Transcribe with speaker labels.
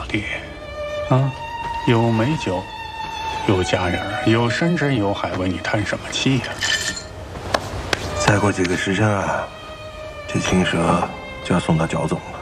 Speaker 1: 弟，啊，有美酒，有佳人，有山珍有海味，你叹什么气呀？
Speaker 2: 再过几个时辰啊，这青蛇就要送到焦总了。